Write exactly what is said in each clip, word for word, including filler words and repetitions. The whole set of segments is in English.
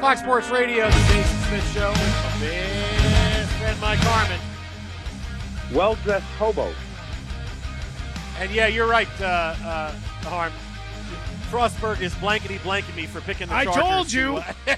Fox Sports Radio, the Jason Smith Show. With Ben Mike Harmon. Well-dressed hobo. And yeah, you're right, uh, uh, Harm. Frostberg is blankety blanking me for picking the I Chargers. told you. To,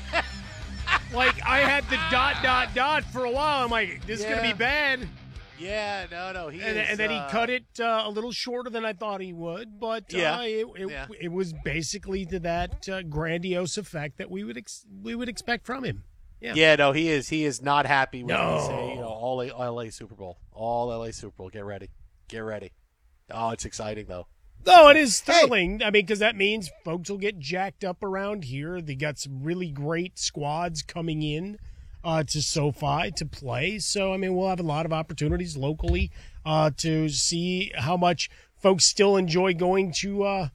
like, I had the dot, dot, dot for a while. I'm like, this is Yeah. going to be bad. yeah, no, no. He And, is, and then he uh, cut it uh, a little shorter than I thought he would. But uh, Yeah. it, it, Yeah. it was basically to that uh, grandiose effect that we would ex- we would expect from him. Yeah. Yeah, no, he is. He is not happy when No. we say, you know, all L A Super Bowl, all L A Super Bowl. Get ready, get ready. Oh, it's exciting though. No, it is thrilling. I mean, because that means folks will get jacked up around here. They got some really great squads coming in uh, to SoFi to play. So, I mean, we'll have a lot of opportunities locally uh, to see how much folks still enjoy going to uh,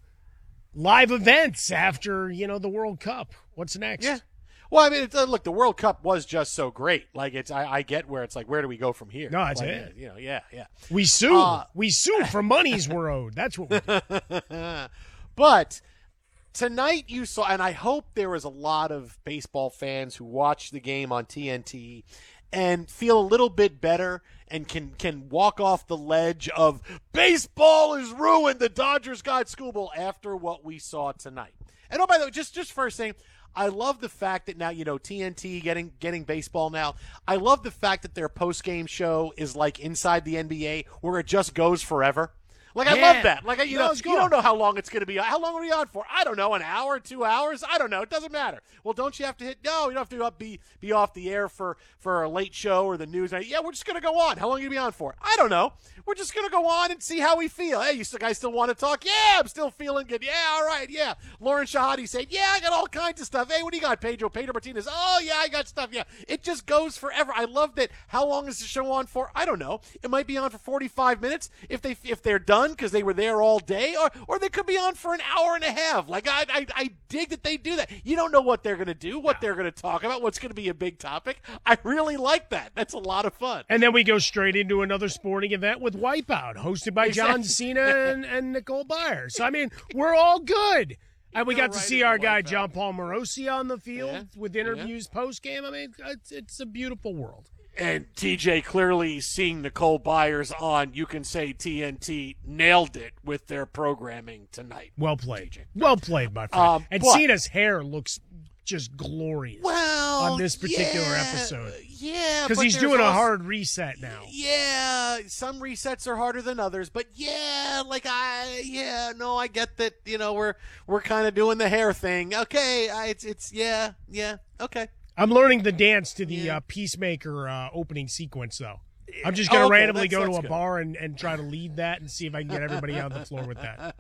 live events after, you know, the World Cup. What's next? Yeah. Well, I mean, it's, uh, look, the World Cup was just so great. Like, it's I, I get where it's like, where do we go from here? No, that's like, it. You know, yeah, yeah. We sue. Uh, we sue for monies we're owed. That's what we do. But tonight you saw, and I hope there was a lot of baseball fans who watched the game on T N T and feel a little bit better and can can walk off the ledge of baseball is ruined. The Dodgers got Skubal after what we saw tonight. And oh, by the way, just just first thing. I love the fact that now, you know, T N T getting getting baseball now. I love the fact that their post-game show is like Inside the N B A where it just goes forever. Like, I Yeah. love that. Like, you No, know, it's you cool. don't know how long it's going to be. How long are we on for? I don't know, an hour, two hours? I don't know. It doesn't matter. Well, don't you have to hit? No, you don't have to up, be be off the air for, for a late show or the news. Yeah, we're just going to go on. How long are you going to be on for? I don't know. We're just going to go on and see how we feel. Hey, you still, guys still want to talk? Yeah, I'm still feeling good. Yeah, all right, yeah. Lauren Shahadi said, yeah, I got all kinds of stuff. Hey, what do you got, Pedro? Pedro Martinez. Oh, yeah, I got stuff. Yeah, it just goes forever. I love that. How long is the show on for? I don't know. It might be on for forty-five minutes if, they, if they're done because they were there all day, or, or they could be on for an hour and a half. Like, I, I, I dig that they do that. You don't know what they're going to do, what they're going to talk about, what's going to be a big topic. I really like that. That's a lot of fun. And then we go straight into another sporting event with Wipeout, hosted by John Cena and, and Nicole Byers. So, I mean, we're all good. And we go got to right see into our guy, Wipeout. John Paul Morosi, on the field Yeah, with interviews post-game. I mean, it's, it's a beautiful world. And T J clearly seeing Nicole Byers on, you can say T N T nailed it with their programming tonight. Well played. T J. Well played, my friend. Um, and but- Cena's hair looks just glorious Well, on this particular yeah, episode. Yeah, Because but he's there's doing a also- hard reset now. Yeah, some resets are harder than others, but yeah, like I, yeah, no, I get that. You know, we're we're kind of doing the hair thing. Okay, I, it's it's yeah, yeah, okay. I'm learning the dance to the Yeah. uh, Peacemaker uh, opening sequence, though. I'm just going to Oh, okay, randomly that's- go to that's a good. bar and, and try to lead that and see if I can get everybody on the floor with that.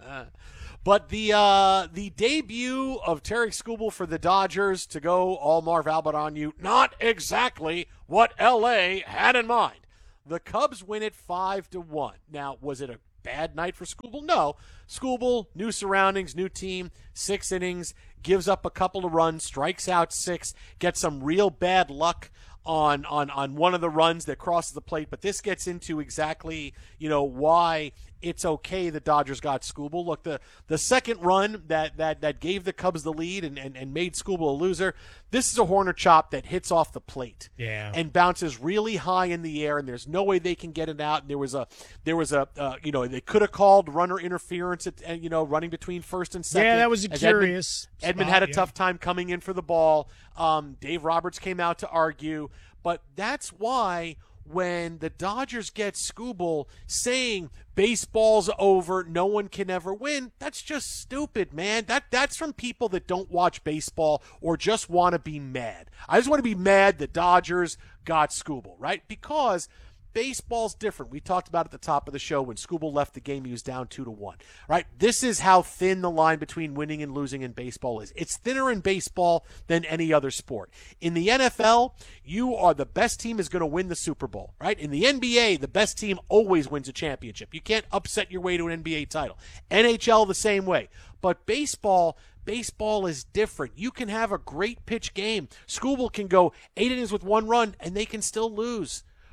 But the uh, the debut of Tarek Skubal for the Dodgers to go all Marv Albert on you, not exactly what L A had in mind. The Cubs win it five to one. Now, was it a bad night for Skubal? No. Skubal, new surroundings, new team, six innings, gives up a couple of runs, strikes out six, gets some real bad luck on on on one of the runs that crosses the plate. But this gets into exactly, you know, why it's okay the Dodgers got Skubal. Look, the the second run that that that gave the Cubs the lead and, and, and made Skubal a loser, this is a Horner chop that hits off the plate. Yeah. And bounces really high in the air, and there's no way they can get it out. And there was a there was a uh, you know, they could have called runner interference at, uh, you know, running between first and second. Yeah, that was a as curious Edmund, Edmund spot, had a yeah. tough time coming in for the ball. Um, Dave Roberts came out to argue, but that's why when the Dodgers get Skubal saying baseball's over, no one can ever win, that's just stupid, man. That that's from people that don't watch baseball or just want to be mad. I just want to be mad the Dodgers got Skubal, right? Because baseball's different. We talked about at the top of the show when Skubal left the game, he was down two to one, right? This is how thin the line between winning and losing in baseball is. It's thinner in baseball than any other sport. In the N F L, you are the best team is going to win the Super Bowl, right? In the N B A, the best team always wins a championship. You can't upset your way to an N B A title. N H L the same way. But baseball, Baseball is different. You can have a great pitch game. Skubal can go eight innings with one run, and they can still lose.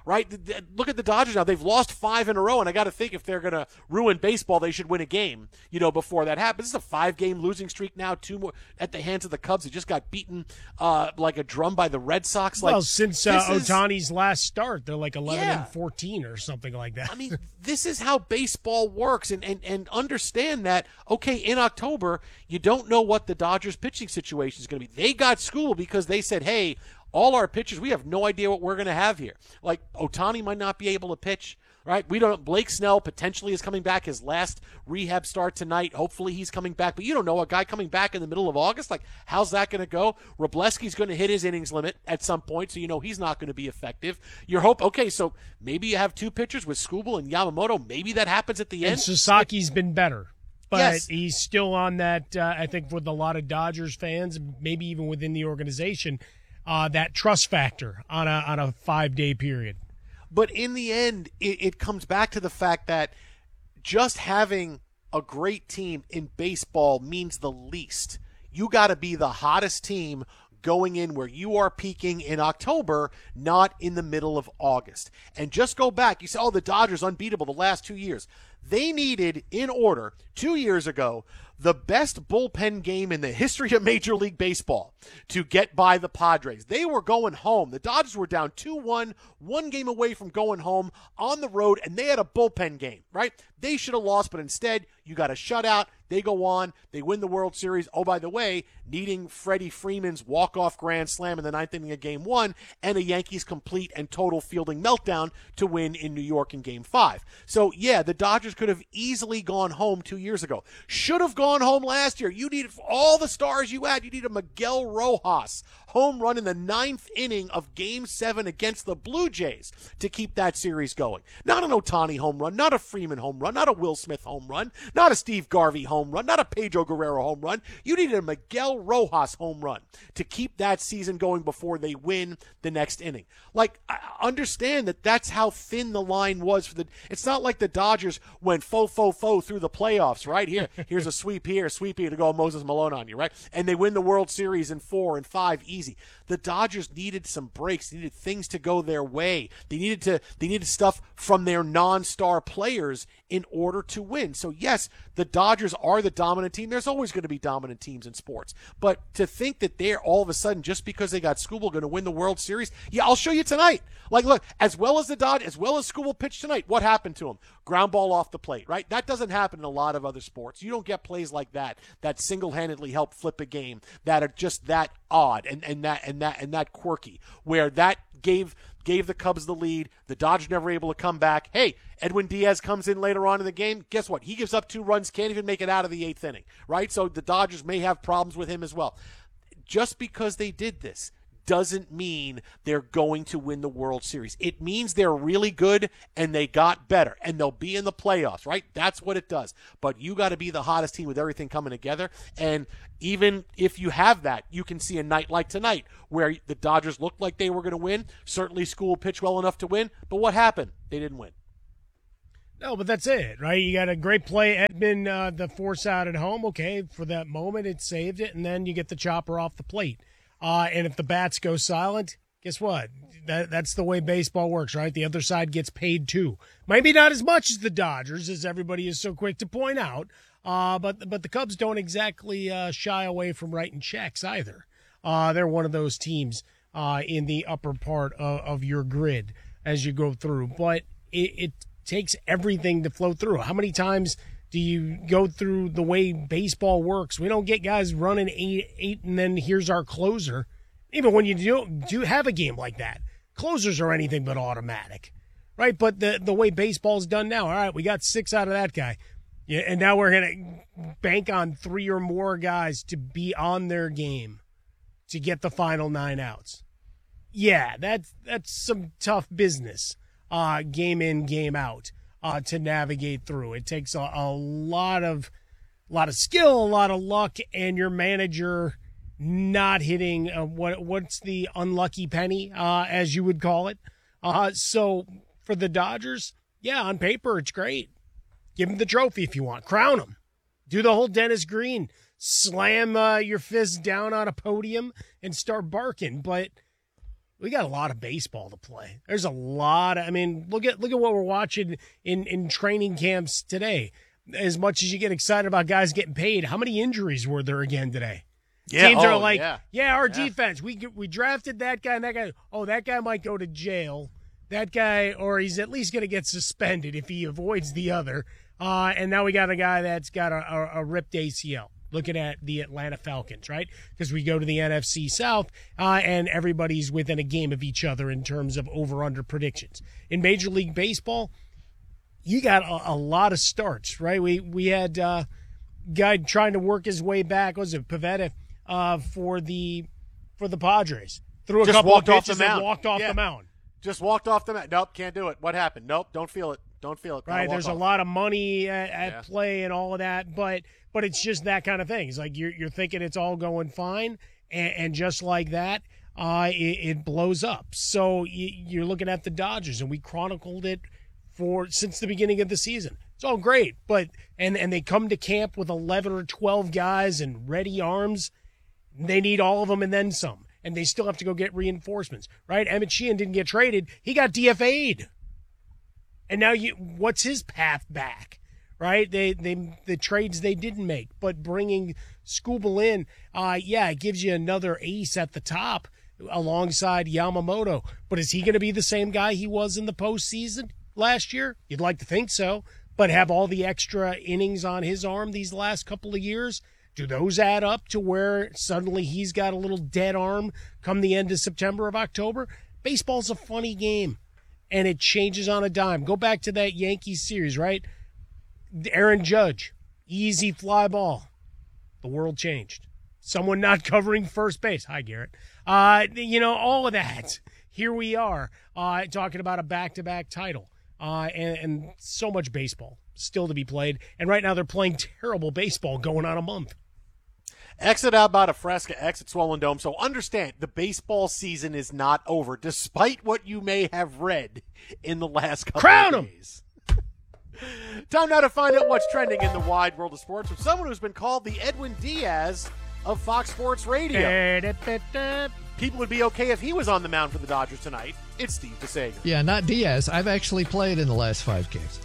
right? Look at the Dodgers now. They've lost five in a row, and I got to think if they're going to ruin baseball, they should win a game, you know, before that happens. This is a five-game losing streak now, two more at the hands of the Cubs, who just got beaten uh, like a drum by the Red Sox. Like, well, since uh, is, Ohtani's last start, they're like eleven yeah. and fourteen or something like that. I mean, this is how baseball works, and, and, and understand that, okay, in October, you don't know what the Dodgers pitching situation is going to be. They got schooled because they said, hey, all our pitchers, we have no idea what we're going to have here. Like, Ohtani might not be able to pitch, right? We don't. Blake Snell potentially is coming back. His last rehab start tonight. Hopefully he's coming back. But you don't know a guy coming back in the middle of August. Like, how's that going to go? Wroblewski's going to hit his innings limit at some point, so you know he's not going to be effective. Your hope, okay, so maybe you have two pitchers with Skubal and Yamamoto. Maybe that happens at the end. And Sasaki's been better. But yes. he's still on that, uh, I think, with a lot of Dodgers fans, maybe even within the organization, uh, that trust factor on a on a five-day period. But in the end, it, it comes back to the fact that just having a great team in baseball means the least. You got to be the hottest team going in where you are peaking in October, not in the middle of August. And just go back. You say, oh, the Dodgers unbeatable the last two years. They needed, in order, two years ago, the best bullpen game in the history of Major League Baseball to get by the Padres. They were going home. The Dodgers were down two one, one game away from going home on the road, and they had a bullpen game, right? They should have lost, but instead, you got a shutout. They go on. They win the World Series. Oh, by the way, needing Freddie Freeman's walk-off grand slam in the ninth inning of Game one and a Yankees complete and total fielding meltdown to win in New York in Game five. So, yeah, the Dodgers could have easily gone home two years ago. Should have gone home last year. You needed all the stars you had. You needed Miguel Rojas home run in the ninth inning of Game seven against the Blue Jays to keep that series going. Not an Ohtani home run, not a Freeman home run, not a Will Smith home run, not a Steve Garvey home run, not a Pedro Guerrero home run. You needed a Miguel Rojas home run to keep that season going before they win the next inning. Like, I understand that that's how thin the line was for the. It's not like the Dodgers went fo fo fo through the playoffs, right? Here, here's a sweep here, sweep here to go Moses Malone on you, right? And they win the World Series in four and five easy. The Dodgers needed some breaks. They needed things to go their way. They needed to. They needed stuff from their non-star players in order to win. So yes, the Dodgers are the dominant team. There's always going to be dominant teams in sports. But to think that they're all of a sudden, just because they got Skubal, going to win the World Series, yeah, I'll show you tonight. Like, look, as well as the Dodgers, as well as Skubal pitched tonight, what happened to him? Ground ball off the plate, right? That doesn't happen in a lot of other sports. You don't get plays like that that single-handedly help flip a game, that are just that odd and, and that and that and that quirky, where that gave gave the Cubs the lead. The Dodgers never able to come back. Hey, Edwin Diaz comes in later on in the game. Guess what? He gives up two runs, can't even make it out of the eighth inning, right? So the Dodgers may have problems with him as well. Just because they did this doesn't mean they're going to win the World Series. It means they're really good and they got better and they'll be in the playoffs, right? That's what it does. But you got to be the hottest team with everything coming together. And even if you have that, you can see a night like tonight where the Dodgers looked like they were going to win. Certainly Skubal pitched well enough to win. But what happened? They didn't win. No, but that's it, right? You got a great play. Edmund, uh, the force out at home. Okay, for that moment, it saved it. And then you get the chopper off the plate. Uh, and if the bats go silent, guess what? That, that's the way baseball works, right? The other side gets paid too. Maybe not as much as the Dodgers, as everybody is so quick to point out. Uh, but but the Cubs don't exactly uh, shy away from writing checks either. Uh, they're one of those teams uh, in the upper part of, of your grid as you go through. But it, it takes everything to flow through. How many times do you go through the way baseball works? We don't get guys running eight, eight, and then here's our closer. Even when you do, do have a game like that, closers are anything but automatic, right? But the the way baseball's done now, all right, we got six out of that guy, yeah, and now we're going to bank on three or more guys to be on their game to get the final nine outs. Yeah, that's that's some tough business, uh, game in, game out. Uh, to navigate through. It takes a, a lot of a lot of skill, a lot of luck, and your manager not hitting uh, what what's the unlucky penny, uh, as you would call it. Uh, so for the Dodgers, yeah, on paper it's great. Give them the trophy if you want. Crown them. Do the whole Dennis Green. Slam uh, your fist down on a podium and start barking. But we got a lot of baseball to play. There's a lot of, I mean, look at look at what we're watching in, in training camps today. As much as you get excited about guys getting paid, how many injuries were there again today? Yeah, Teams oh, are like, yeah, yeah our yeah. defense, we we drafted that guy and that guy. Oh, that guy might go to jail. That guy, or he's at least going to get suspended if he avoids the other. Uh, and now we got a guy that's got a, a, a ripped A C L. Looking at the Atlanta Falcons, right? Because we go to the N F C South, uh, and everybody's within a game of each other in terms of over-under predictions. In Major League Baseball, you got a, a lot of starts, right? We we had uh, a guy trying to work his way back. What was it Pivetta uh, for the for the Padres? Threw a Just couple walked of off the pitches and mound. walked off Yeah. the mound. Just walked off the mat. Nope, can't do it. What happened? Nope, don't feel it. Don't feel it. Gotta Right, walk there's off. a lot of money at, at Yeah. play and all of that, but but it's just that kind of thing. It's like you're you're thinking it's all going fine, and, and just like that, uh, it, it blows up. So you, you're looking at the Dodgers, and we chronicled it for since the beginning of the season. It's all great, but and and they come to camp with eleven or twelve guys and ready arms. They need all of them and then some, and they still have to go get reinforcements. Right? Emmett Sheehan didn't get traded; he got D F A'd. And now you, what's his path back, right? They, they, the trades they didn't make, but bringing Skubal in, uh, yeah, it gives you another ace at the top alongside Yamamoto. But is he going to be the same guy he was in the postseason last year? You'd like to think so, but have all the extra innings on his arm these last couple of years? Do those add up to where suddenly he's got a little dead arm come the end of September or October? Baseball's a funny game. And it changes on a dime. Go back to that Yankees series, right? Aaron Judge, easy fly ball. The world changed. Someone not covering first base. Hi, Garrett. Uh, you know, all of that. Here we are uh, talking about a back-to-back title. Uh, and, and so much baseball still to be played. And right now they're playing terrible baseball going on a month. Exit out about a Fresca, exit Swollen Dome. So understand, the baseball season is not over, despite what you may have read in the last couple Crown of days. Time now to find out what's trending in the wide world of sports with someone who's been called the Edwin Diaz of Fox Sports Radio. People would be okay if he was on the mound for the Dodgers tonight. It's Steve DeSager. Yeah, not Diaz. I've actually played in the last five games.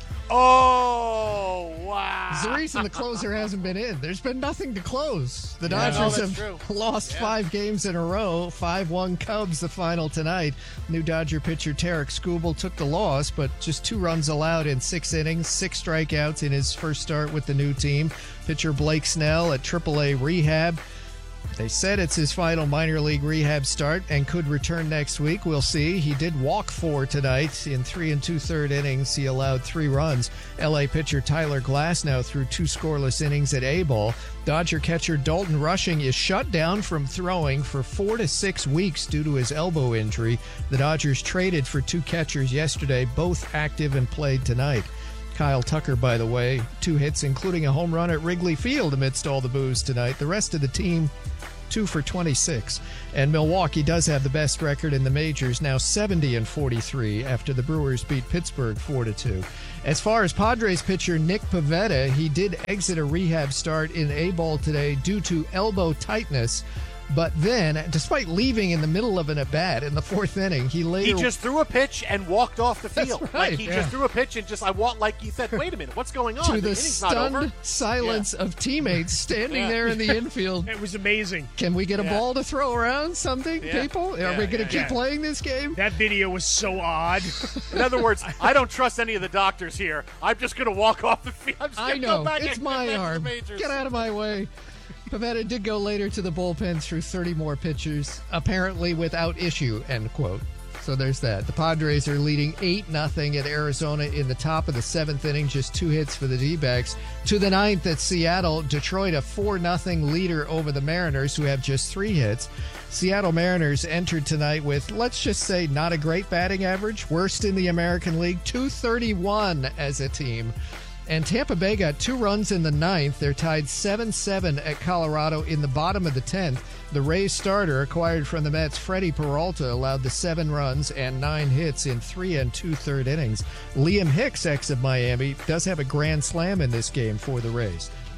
Oh, wow. It's the reason the closer hasn't been in. There's been nothing to close. The Yeah, no, Dodgers that's have true. lost Yeah. five games in a row. five one Cubs, the final tonight. New Dodger pitcher Tarek Skubal took the loss, but just two runs allowed in six innings, six strikeouts in his first start with the new team. Pitcher Blake Snell at triple A rehab. They said it's his final minor league rehab start and could return next week. We'll see. He did walk four tonight in three and two-third innings. He allowed three runs. L A pitcher Tyler Glasnow threw two scoreless innings at A-ball. Dodger catcher Dalton Rushing is shut down from throwing for four to six weeks due to his elbow injury. The Dodgers traded for two catchers yesterday, both active and played tonight. Kyle Tucker, by the way, two hits, including a home run at Wrigley Field amidst all the boos tonight. The rest of the team, two for twenty-six. And Milwaukee does have the best record in the majors, now seventy and forty-three after the Brewers beat Pittsburgh four to two. As far as Padres pitcher Nick Pivetta, he did exit a rehab start in A-ball today due to elbow tightness. But then, despite leaving in the middle of an at-bat in the fourth inning, he later... He just threw a pitch and walked off the field. That's Like right, he yeah. just threw a pitch and just, I want, like he said, wait a minute, what's going on? to the the inning's not over. stunned silence of teammates standing Yeah. there in the infield. It was amazing. Can we get a Yeah. ball to throw around? Something, Yeah. people? Are Yeah, we going to yeah, keep yeah. playing this game? That video was so odd. In other words, I don't trust any of the doctors here. I'm just going to walk off the field. I'm just I gonna know. Go back It's and my get back to the arm. majors. Get out of my way. Pivetta did go later to the bullpen through thirty more pitchers, apparently without issue, end quote. So there's that. The Padres are leading eight nothing at Arizona in the top of the seventh inning, just two hits for the D-backs. To the ninth at Seattle, Detroit a four nothing leader over the Mariners, who have just three hits. Seattle Mariners entered tonight with, let's just say, not a great batting average, worst in the American League, two thirty-one as a team. And Tampa Bay got two runs in the ninth. They're tied seven seven at Colorado in the bottom of the tenth. The Rays starter, acquired from the Mets, Freddie Peralta, allowed the seven runs and nine hits in three and two-third innings. Liam Hicks, ex of Miami, does have a grand slam in this game for the Rays.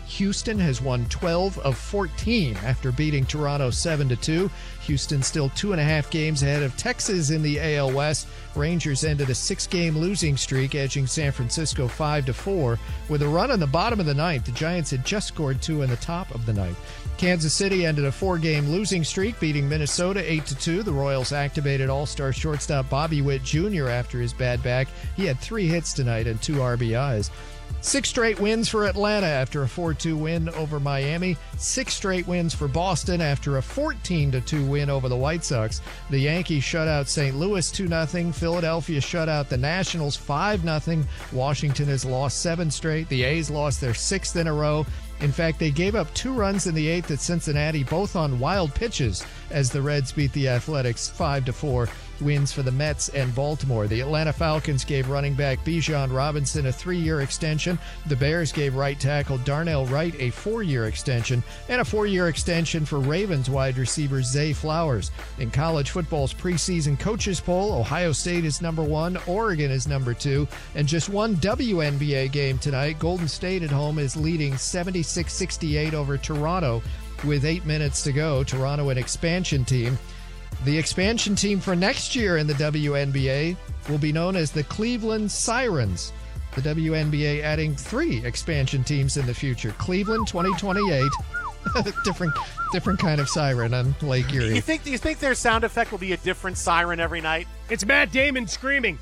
Houston has won twelve of fourteen after beating Toronto seven to two. Houston still two and a half games ahead of Texas in the A L West. Rangers ended a six-game losing streak, edging San Francisco five to four. With a run in the bottom of the ninth, the Giants had just scored two in the top of the ninth. Kansas City ended a four-game losing streak, beating Minnesota eight to two. The Royals activated all-star shortstop Bobby Witt Junior after his bad back. He had three hits tonight and two R B Is. Six straight wins for Atlanta after a four two win over Miami. Six straight wins for Boston after a fourteen to two win over the White Sox. The Yankees shut out Saint Louis two nothing. Philadelphia shut out the Nationals five nothing. Washington has lost seven straight. The A's lost their sixth in a row. In fact, they gave up two runs in the eighth at Cincinnati, both on wild pitches, as the Reds beat the Athletics five to four. Wins for the Mets and Baltimore. The Atlanta Falcons gave running back Bijan Robinson a three-year extension. The Bears gave right tackle Darnell Wright a four-year extension, and a four-year extension for Ravens wide receiver Zay Flowers. In college football's preseason coaches poll, Ohio State is number one, Oregon is number two, and just one W N B A game tonight. Golden State at home is leading seventy-six sixty-eight over Toronto with eight minutes to go. Toronto, an expansion team. The expansion team for next year in the W N B A will be known as the Cleveland Sirens. The W N B A adding three expansion teams in the future. Cleveland twenty twenty-eight. different different kind of siren on Lake Erie. You think you think their sound effect will be a different siren every night? It's Matt Damon screaming.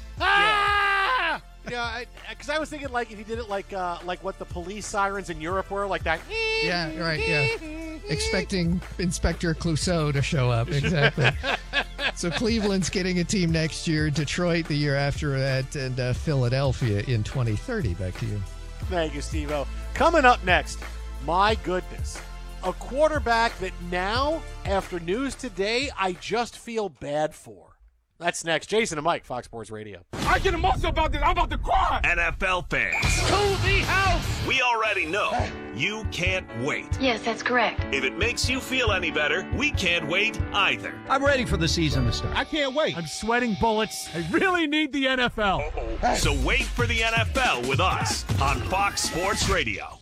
Ah! Yeah, because I, I was thinking like if you did it like uh, like what the police sirens in Europe were, like that. Yeah, right, yeah. Expecting Inspector Clouseau to show up, exactly. So Cleveland's getting a team next year, Detroit the year after that, and uh, Philadelphia in twenty thirty. Back to you. Thank you, Steve-O. Coming up next, my goodness, a quarterback that now, after news today, I just feel bad for. That's next. Jason and Mike, Fox Sports Radio. I get emotional about this. I'm about to cry. N F L fans, To the house. we already know you can't wait. Yes, that's correct. If it makes you feel any better, we can't wait either. I'm ready for the season to start. I can't wait. I'm sweating bullets. I really need the N F L. So wait for the N F L with us on Fox Sports Radio.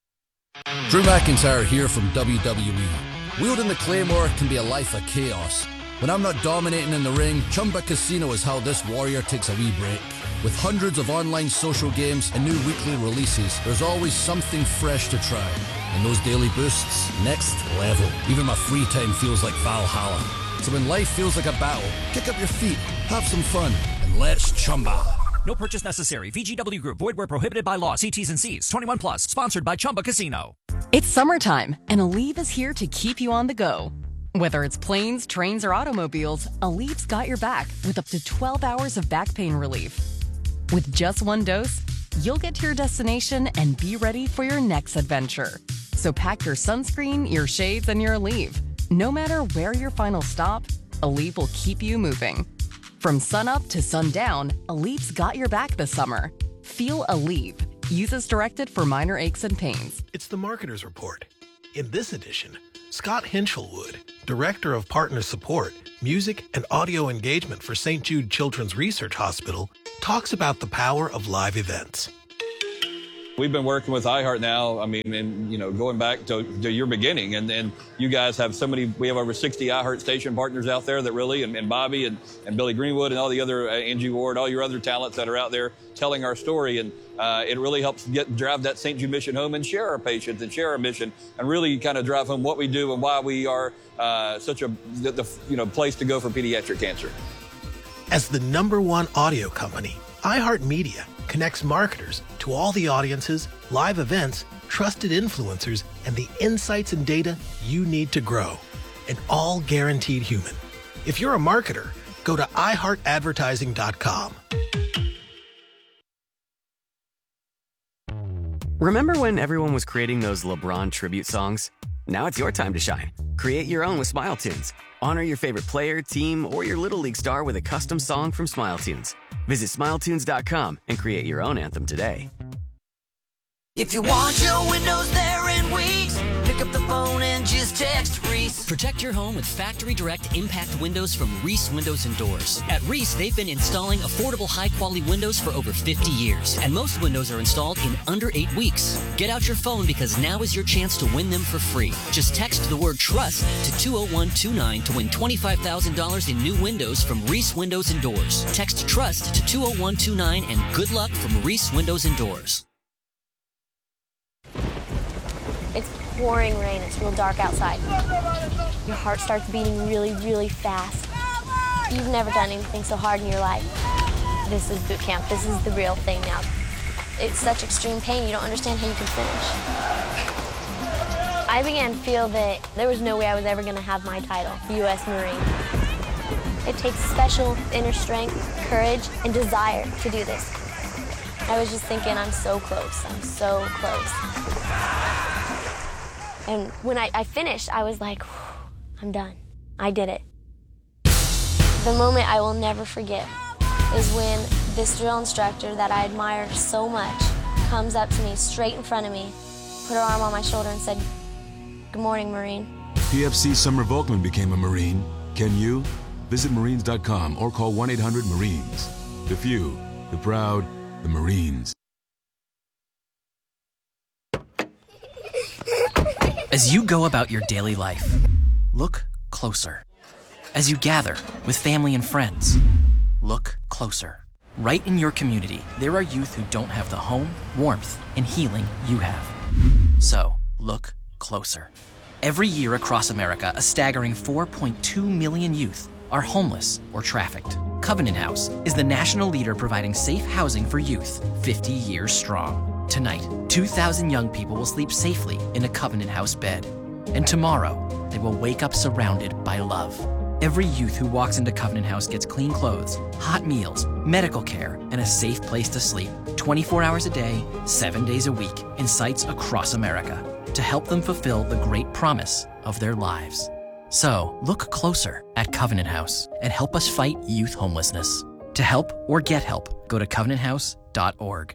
Drew McIntyre here from W W E. Wielding the Claymore can be a life of chaos. When I'm not dominating in the ring, Chumba Casino is how this warrior takes a wee break. With hundreds of online social games and new weekly releases, there's always something fresh to try. And those daily boosts, next level. Even my free time feels like Valhalla. So when life feels like a battle, kick up your feet, have some fun, and let's Chumba. No purchase necessary. V G W Group. Void where prohibited by law. See T's and C's. twenty-one plus. Sponsored by Chumba Casino. It's summertime, and Aleve is here to keep you on the go. Whether it's planes, trains, or automobiles, Aleve's got your back with up to twelve hours of back pain relief. With just one dose, you'll get to your destination and be ready for your next adventure. So pack your sunscreen, your shades, and your Aleve. No matter where your final stop, Aleve will keep you moving. From sunup to sundown, Aleve's got your back this summer. Feel Aleve. Use as directed for minor aches and pains. It's the Marketer's Report. In this edition, Scott Hinchelwood, Director of Partner Support, Music and Audio Engagement for Saint Jude Children's Research Hospital, talks about the power of live events. We've been working with iHeart now, I mean, and, you know, going back to, to your beginning, and, and you guys have so many, we have over sixty iHeart station partners out there that really, and, and Bobby and, and Billy Greenwood and all the other, uh, Angie Ward, all your other talents that are out there telling our story, and uh, it really helps get drive that Saint Jude mission home and share our patients and share our mission, and really kind of drive home what we do and why we are uh, such a, the, the, you know, place to go for pediatric cancer. As the number one audio company, iHeartMedia connects marketers to all the audiences, live events, trusted influencers, and the insights and data you need to grow. And all guaranteed human. If you're a marketer, go to i heart advertising dot com. Remember when everyone was creating those LeBron tribute songs? Now it's your time to shine. Create your own with Smile Tunes. Honor your favorite player, team, or your Little League star with a custom song from Smile Tunes. Visit smile tunes dot com and create your own anthem today. If you want your windows there in weeks, pick up the phone and just text Reese. Protect your home with Factory Direct Impact Windows from Reese Windows and Doors. At Reese, they've been installing affordable, high-quality windows for over fifty years, and most windows are installed in under eight weeks. Get out your phone because now is your chance to win them for free. Just text the word TRUST to two oh one two nine to win twenty-five thousand dollars in new windows from Reese Windows and Doors. Text TRUST to two oh one two nine and good luck from Reese Windows and Doors. It's pouring rain. It's real dark outside. Your heart starts beating really, really fast. You've never done anything so hard in your life. This is boot camp. This is the real thing now. It's such extreme pain, you don't understand how you can finish. I began to feel that there was no way I was ever going to have my title, U S Marine. It takes special inner strength, courage, and desire to do this. I was just thinking, I'm so close. I'm so close. And when I, I finished, I was like, I'm done. I did it. The moment I will never forget is when this drill instructor that I admire so much comes up to me straight in front of me, put her arm on my shoulder and said, "Good morning, Marine." P F C Summer Volkman became a Marine. Can you? Visit Marines dot com or call one eight hundred Marines. The few, the proud, the Marines. As you go about your daily life, look closer. As you gather with family and friends, look closer. Right in your community, there are youth who don't have the home, warmth, and healing you have. So, look closer. Every year across America, a staggering four point two million youth are homeless or trafficked. Covenant House is the national leader providing safe housing for youth, fifty years strong. Tonight, two thousand young people will sleep safely in a Covenant House bed. And tomorrow, they will wake up surrounded by love. Every youth who walks into Covenant House gets clean clothes, hot meals, medical care, and a safe place to sleep twenty-four hours a day, seven days a week in sites across America to help them fulfill the great promise of their lives. So, look closer at Covenant House and help us fight youth homelessness. To help or get help, go to covenant house dot org.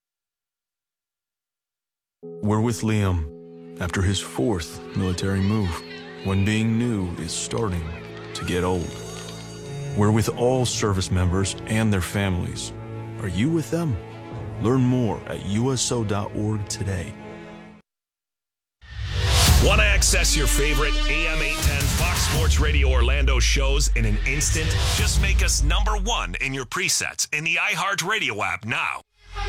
We're with Liam after his fourth military move, when being new is starting to get old. We're with all service members and their families. Are you with them? Learn more at U S O dot org today. Want to access your favorite A M eight ten Fox Sports Radio Orlando shows in an instant? Just make us number one in your presets in the iHeartRadio app now.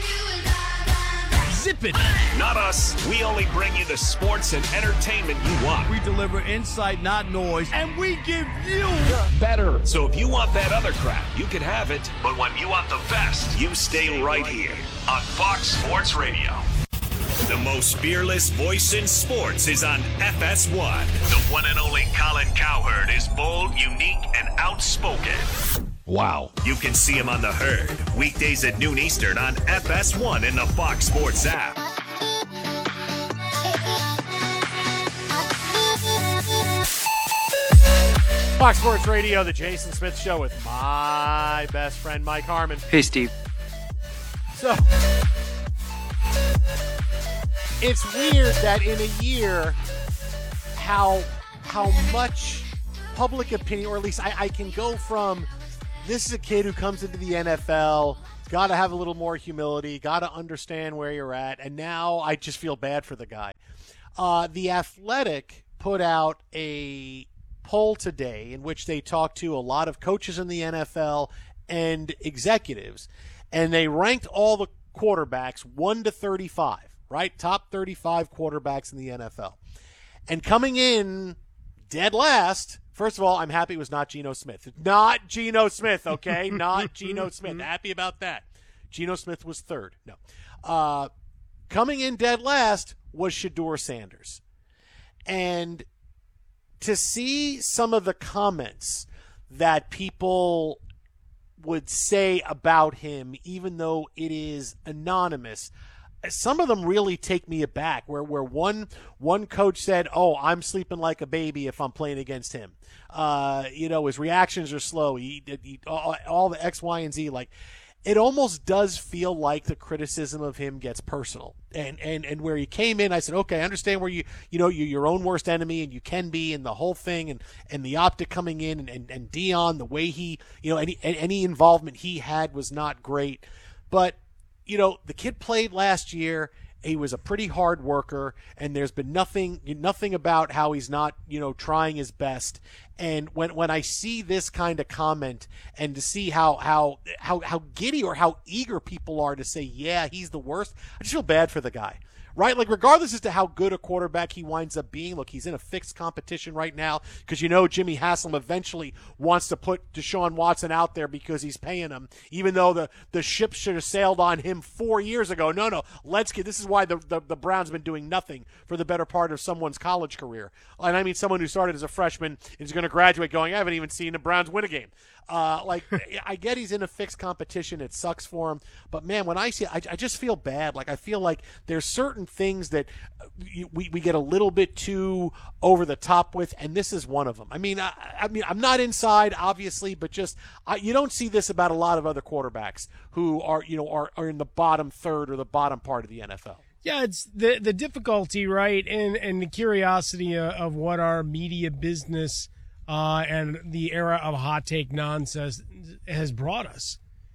Zip it! Not us. We only bring you the sports and entertainment you want. We deliver insight, not noise, and we give you better. So if you want that other crap, you can have it. But when you want the best, you stay right here on Fox Sports Radio. The most fearless voice in sports is on F S one. The one and only Colin Cowherd is bold, unique, and outspoken. Wow. You can see him on The Herd, weekdays at noon Eastern on F S one in the Fox Sports app. Fox Sports Radio, the Jason Smith Show with my best friend, Mike Harmon. Hey, Steve. So, it's weird that in a year, how how much public opinion, or at least I, I can go from, this is a kid who comes into the N F L, got to have a little more humility, got to understand where you're at, and now I just feel bad for the guy. Uh, the Athletic put out a poll today in which they talked to a lot of coaches in the N F L and executives, and they ranked all the quarterbacks one to thirty-five, right? Top thirty-five quarterbacks in the N F L. And coming in dead last, first of all, I'm happy it was not Geno Smith. Not Geno Smith, okay? Not Geno Smith. Happy about that. Geno Smith was third. No. Uh, coming in dead last was Shedeur Sanders. And to see some of the comments that people would say about him, even though it is anonymous, some of them really take me aback, where where one one coach said, oh, I'm sleeping like a baby if I'm playing against him. Uh, you know, his reactions are slow. He, he all, all the X, Y, and Z. Like, it almost does feel like the criticism of him gets personal. And and and where he came in, I said, okay, I understand where you you know you're your own worst enemy, and you can be, and the whole thing, and, and the optic coming in, and, and, and Deion, the way he, you know, any any involvement he had was not great. But, you know, the kid played last year. He was a pretty hard worker, and there's been nothing nothing about how he's not, you know, trying his best. And when when I see this kind of comment, and to see how how how how giddy or how eager people are to say, yeah, he's the worst, I just feel bad for the guy. Right? Like, regardless as to how good a quarterback he winds up being, look, he's in a fixed competition right now because, you know, Jimmy Haslam eventually wants to put Deshaun Watson out there because he's paying him, even though the, the ship should have sailed on him four years ago. No, no, let's get – this is why the, the, the Browns have been doing nothing for the better part of someone's college career. And I mean someone who started as a freshman is going to graduate going, I haven't even seen the Browns win a game. Uh, like, I get he's in a fixed competition. It sucks for him. But, man, when I see it, I, I just feel bad. Like, I feel like there's certain things that we, we get a little bit too over the top with, and this is one of them. I mean, I, I mean, I'm not inside, obviously, but just I, you don't see this about a lot of other quarterbacks who are, you know, are, are in the bottom third or the bottom part of the N F L. Yeah, it's the the difficulty, right, and, and the curiosity of, of what our media business uh, and the era of hot take nonsense has brought us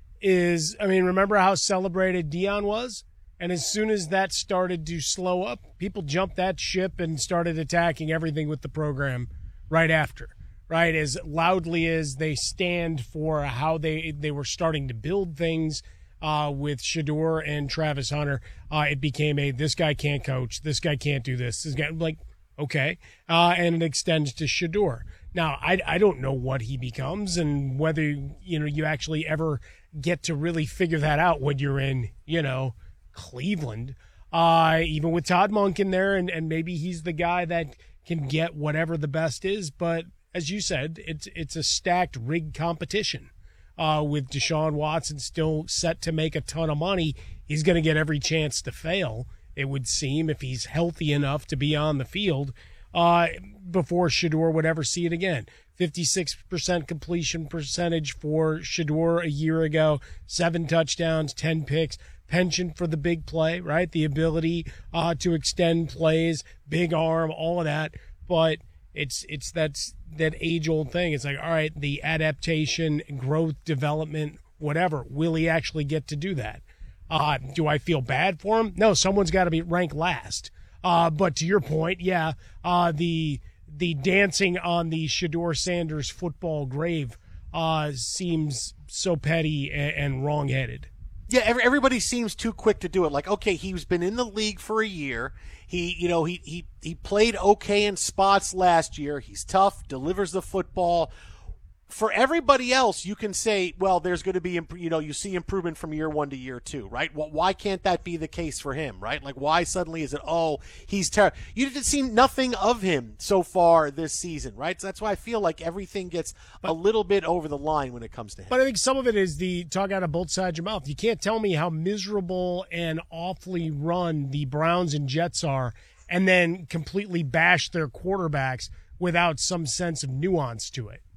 is, I mean, remember how celebrated Deion was? And as soon as that started to slow up, people jumped that ship and started attacking everything with the program right after, right? As loudly as they stand for how they, they were starting to build things uh, with Shedeur and Travis Hunter, uh, it became a, this guy can't coach, this guy can't do this. This guy, like, okay. Uh, and it extends to Shedeur. Now, I, I don't know what he becomes and whether, you know, you actually ever get to really figure that out when you're in, you know, Cleveland, uh, even with Todd Monk in there, and, and maybe he's the guy that can get whatever the best is. But as you said, it's it's a stacked, rigged competition uh, with Deshaun Watson still set to make a ton of money. He's going to get every chance to fail, it would seem, if he's healthy enough to be on the field uh, before Shedeur would ever see it again. fifty-six percent completion percentage for Shedeur a year ago, seven touchdowns, ten picks. Penchant for the big play, right? The ability uh, to extend plays, big arm, all of that. But it's it's that's that age-old thing. It's like, all right, the adaptation, growth, development, whatever. Will he actually get to do that? Uh, do I feel bad for him? No, someone's got to be ranked last. Uh, but to your point, yeah, uh, the the dancing on the Shedeur Sanders football grave uh, seems so petty and, and wrong-headed. Yeah, every, everybody seems too quick to do it. Like, okay, he's been in the league for a year. He, you know, he he he played okay in spots last year. He's tough, delivers the football. For everybody else, you can say, well, there's going to be, you know, you see improvement from year one to year two, right? Well, why can't that be the case for him, right? Like, why suddenly is it, oh, he's terrible? You've seen nothing of him so far this season, right? So that's why I feel like everything gets a little bit over the line when it comes to him. But I think some of it is the talk out of both sides of your mouth. You can't tell me how miserable and awfully run the Browns and Jets are and then completely bash their quarterbacks without some sense of nuance to it.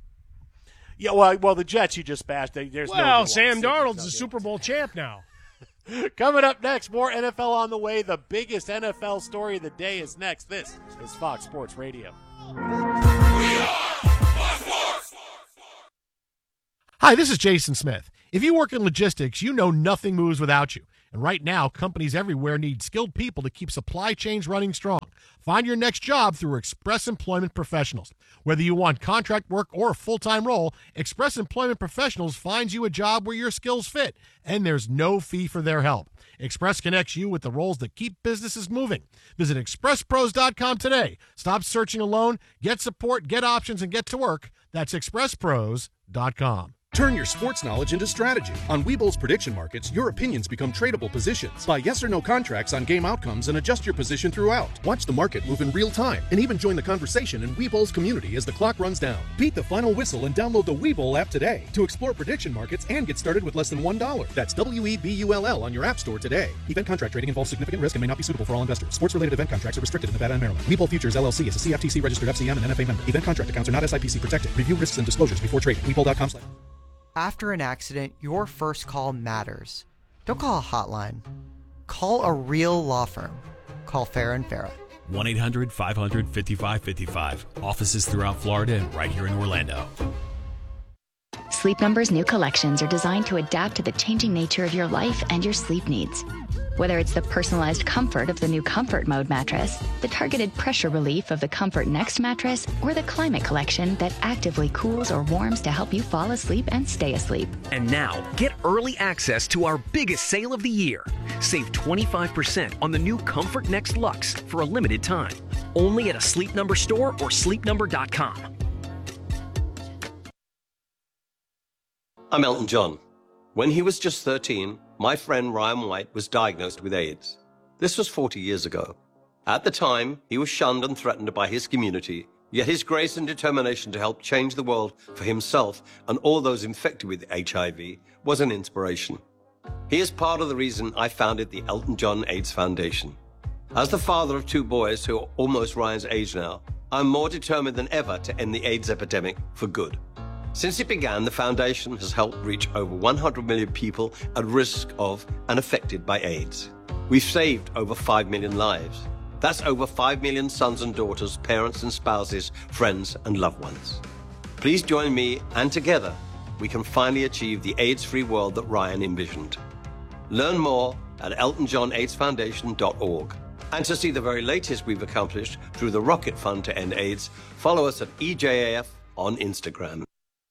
Yeah, well, well, the Jets you just bashed. There's well, no Sam Darnold's a Super Bowl champ now. Coming up next, more N F L on the way. The biggest N F L story of the day is next. This is Fox Sports Radio. Hi, this is Jason Smith. If you work in logistics, you know nothing moves without you. And right now, companies everywhere need skilled people to keep supply chains running strong. Find your next job through Express Employment Professionals. Whether you want contract work or a full-time role, Express Employment Professionals finds you a job where your skills fit, and there's no fee for their help. Express connects you with the roles that keep businesses moving. Visit express pros dot com today. Stop searching alone, get support, get options, and get to work. That's express pros dot com. Turn your sports knowledge into strategy. On Webull's prediction markets, your opinions become tradable positions. Buy yes or no contracts on game outcomes and adjust your position throughout. Watch the market move in real time and even join the conversation in Webull's community as the clock runs down. Beat the final whistle and download the Webull app today to explore prediction markets and get started with less than one dollar. That's W E B U L L on your app store today. Event contract trading involves significant risk and may not be suitable for all investors. Sports-related event contracts are restricted in Nevada and Maryland. Webull Futures, L L C is a C F T C registered F C M and N F A member. Event contract accounts are not S I P C protected. Review risks and disclosures before trading. Webull dot com slash After an accident, your first call matters. Don't call a hotline. Call a real law firm. Call Farah and Farah. one eight hundred five hundred fifty-five fifty-five. Offices throughout Florida and right here in Orlando. Sleep Number's new collections are designed to adapt to the changing nature of your life and your sleep needs. Whether it's the personalized comfort of the new Comfort Mode mattress, the targeted pressure relief of the Comfort Next mattress, or the Climate Collection that actively cools or warms to help you fall asleep and stay asleep. And now, get early access to our biggest sale of the year. Save twenty-five percent on the new Comfort Next Luxe for a limited time. Only at a Sleep Number store or sleep number dot com. I'm Elton John. When he was just thirteen, my friend Ryan White was diagnosed with AIDS. This was forty years ago. At the time, he was shunned and threatened by his community, yet his grace and determination to help change the world for himself and all those infected with H I V was an inspiration. He is part of the reason I founded the Elton John AIDS Foundation. As the father of two boys who are almost Ryan's age now, I'm more determined than ever to end the AIDS epidemic for good. Since it began, the foundation has helped reach over one hundred million people at risk of and affected by AIDS. We've saved over five million lives. That's over five million sons and daughters, parents and spouses, friends and loved ones. Please join me, and together we can finally achieve the AIDS-free world that Ryan envisioned. Learn more at elton john aids foundation dot org. And to see the very latest we've accomplished through the Rocket Fund to End AIDS, follow us at E J A F on Instagram.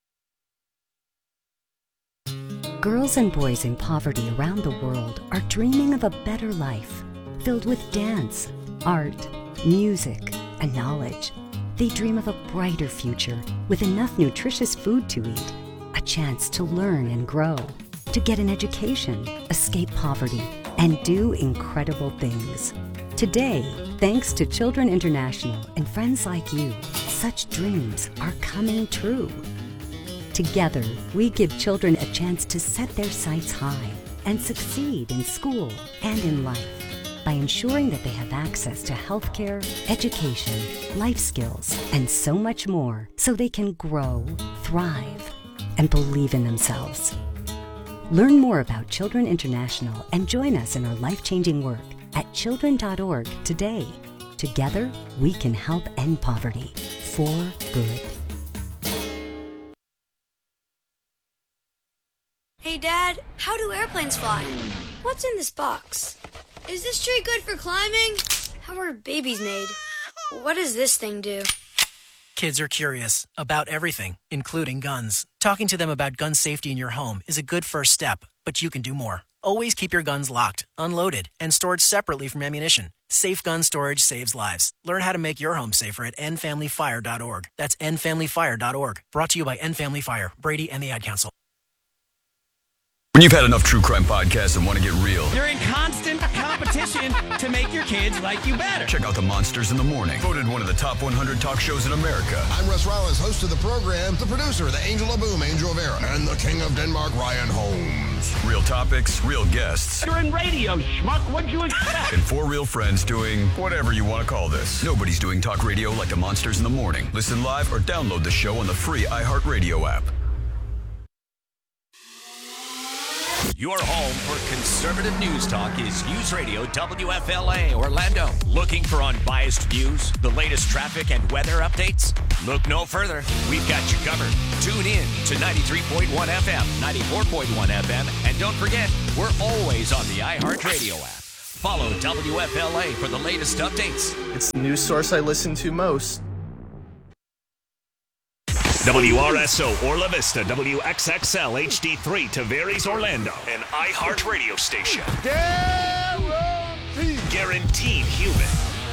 Girls and boys in poverty around the world are dreaming of a better life, filled with dance, art, music, and knowledge. They dream of a brighter future with enough nutritious food to eat, a chance to learn and grow, to get an education, escape poverty, and do incredible things. Today, thanks to Children International and friends like you, such dreams are coming true. Together, we give children a chance to set their sights high and succeed in school and in life by ensuring that they have access to healthcare, education, life skills, and so much more so they can grow, thrive, and believe in themselves. Learn more about Children International and join us in our life-changing work at children dot org today. Together, we can help end poverty for good. Hey, Dad, how do airplanes fly? What's in this box? Is this tree good for climbing? How are babies made? What does this thing do? Kids are curious about everything, including guns. Talking to them about gun safety in your home is a good first step, but you can do more. Always keep your guns locked, unloaded, and stored separately from ammunition. Safe gun storage saves lives. Learn how to make your home safer at end family fire dot org. That's end family fire dot org. Brought to you by End Family Fire, Brady, and the Ad Council. When you've had enough true crime podcasts and want to get real, you're in constant competition to make your kids like you better. check out The Monsters in the Morning. Voted one of the top one hundred talk shows in America. I'm Russ Rollins, host of the program, the producer, the Angel of Boom, Angel of Era, and the King of Denmark, Ryan Holmes. Real topics, real guests. You're in radio, schmuck. What'd you expect? And four real friends doing whatever you want to call this. Nobody's doing talk radio like The Monsters in the Morning. Listen live or download the show on the free iHeartRadio app. Your home for conservative news talk is News Radio W F L A Orlando. Looking for unbiased views, the latest traffic and weather updates? Look no further. We've got you covered. Tune in to ninety-three point one F M, ninety-four point one F M, and don't forget, we're always on the iHeartRadio app. Follow W F L A for the latest updates. It's the news source I listen to most. W R S O Orla Vista, W X X L H D three Tavares Orlando, an iHeart radio station. Guaranteed. Guaranteed human.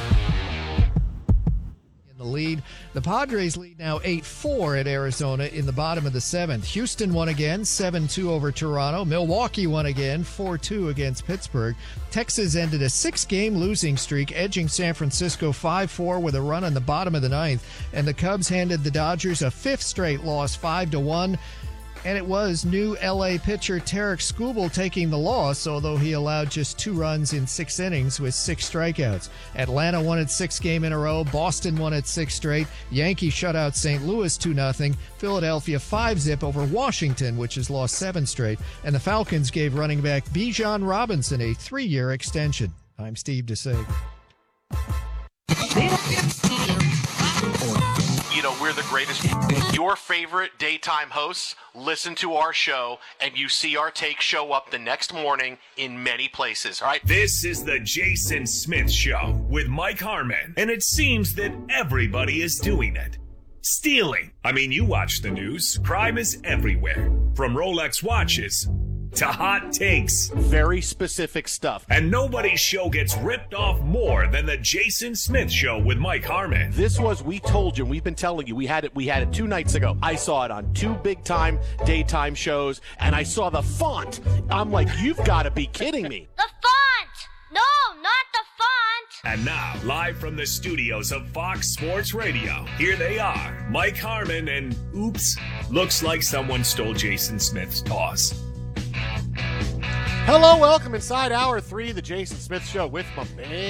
In the lead, the Padres lead now eight four at Arizona in the bottom of the seventh. Houston won again, seven two over Toronto. Milwaukee won again, four two against Pittsburgh. Texas ended a six-game losing streak, edging San Francisco five four with a run on the bottom of the ninth. And the Cubs handed the Dodgers a fifth straight loss, five to one. And it was new L A pitcher Tarek Skubal taking the loss, although he allowed just two runs in six innings with six strikeouts. Atlanta won its sixth game in a row. Boston won its sixth straight. Yankees shut out Saint Louis two nothing. Philadelphia five zip over Washington, which has lost seven straight. And the Falcons gave running back Bijan Robinson a three-year extension. I'm Steve DeSague. You know, we're the greatest. Your favorite daytime hosts listen to our show, and you see our take show up the next morning in many places, all right? This is the Jason Smith Show with Mike Harmon, and it seems that everybody is doing it. Stealing. I mean, you watch the news. Crime is everywhere. From Rolex watches to hot takes. Very specific stuff. And nobody's show gets ripped off more than the Jason Smith Show with Mike Harmon. This was, we told you, we've been telling you, we had it we had it two nights ago. I saw it on two big-time daytime shows, and I saw the font. I'm like, you've got to be kidding me. The font! No, not the font! And now, live from the studios of Fox Sports Radio, here they are, Mike Harmon and, oops, looks like someone stole Jason Smith's toss. Hello, welcome inside hour three of the Jason Smith Show with my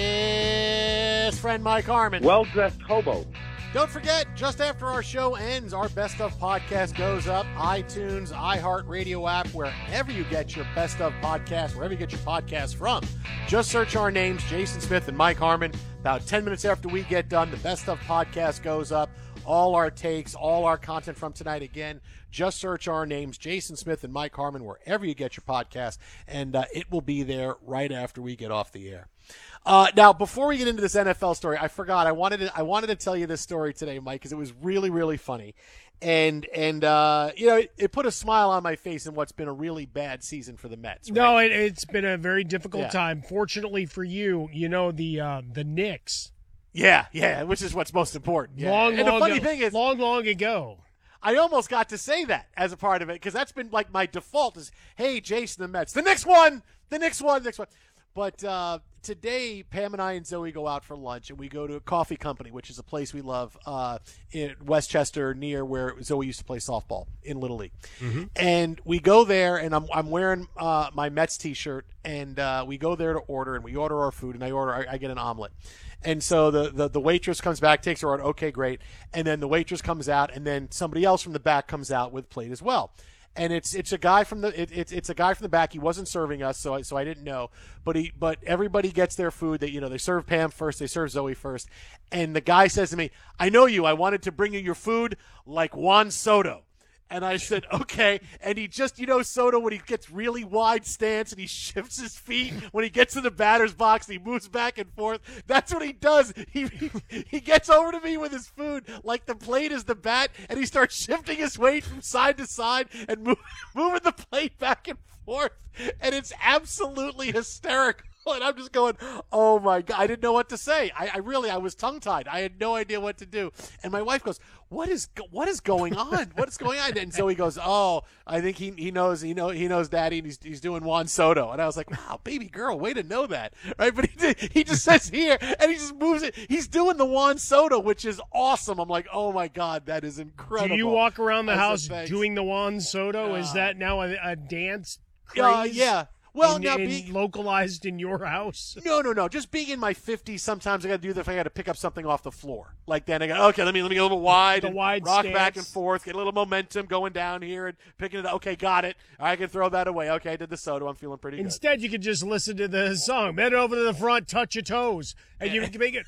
best friend Mike Harmon. Well-dressed hobo. Don't forget, just after our show ends, our Best Of podcast goes up. iTunes, iHeartRadio app, wherever you get your Best Of podcast, wherever you get your podcast from. Just search our names, Jason Smith and Mike Harmon. About ten minutes after we get done, the Best Of podcast goes up. All our takes, all our content from tonight. Again, just search our names, Jason Smith and Mike Harmon, wherever you get your podcast, and uh, it will be there right after we get off the air. Uh, now, before we get into this N F L story, I forgot. I wanted to, I wanted to tell you this story today, Mike, because it was really, really funny. And, and uh, you know, it, it put a smile on my face in what's been a really bad season for the Mets. Right? No, it, it's been a very difficult Yeah. time. Fortunately for you, you know, the uh, the Knicks. Yeah, yeah, which is what's most important. Yeah. Long, and long the funny ago, thing is, long, long ago. I almost got to say that as a part of it because that's been like my default is, hey, Jason, the Mets, the next one, the next one, the next one. But uh, today, Pam and I and Zoe go out for lunch, and we go to a coffee company, which is a place we love uh, in Westchester, near where Zoe used to play softball in Little League. Mm-hmm. And we go there, and I'm I'm wearing uh, my Mets T-shirt, and uh, we go there to order, and we order our food, and I order I, I get an omelet. And so the, the, the waitress comes back, takes her order, okay, great. And then the waitress comes out, and then somebody else from the back comes out with plate as well. And it's it's a guy from the it, it's it's a guy from the back. He wasn't serving us, so I, so I didn't know. But he but everybody gets their food. That you know they serve Pam first, they serve Zoe first. And the guy says to me, "I know you. I wanted to bring you your food like Juan Soto." And I said, okay. And he just, you know, Soto, when he gets really wide stance and he shifts his feet when he gets in the batter's box and he moves back and forth. That's what he does. He, he he gets over to me with his food like the plate is the bat, and he starts shifting his weight from side to side and move, moving the plate back and forth. And it's absolutely hysterical. And I'm just going, oh, my God. I didn't know what to say. I, I really, I was tongue-tied. I had no idea what to do. And my wife goes, what is what is going on? What is going on? And Zoe goes, oh, I think he he knows he know he knows Daddy, and he's he's doing Juan Soto. And I was like, wow, baby girl, way to know that, right? But he he just says here, and he just moves it. He's doing the Juan Soto, which is awesome. I'm like, oh my God, that is incredible. Do you walk around the I house said, doing the Juan Soto? Uh, Is that now a, a dance craze? Uh, yeah. Well, in, now in being localized in your house. No, no, no. Just being in my fifties, sometimes I got to do that if I got to pick up something off the floor. Like then I go, okay, let me let me get a little wide, The and wide rock stance. back and forth, get a little momentum going down here and picking it up. Okay, got it. I can throw that away. Okay, I did the Soto. I'm feeling pretty good. Instead, you could just listen to the song. Bend over to the front, touch your toes, and you can make it.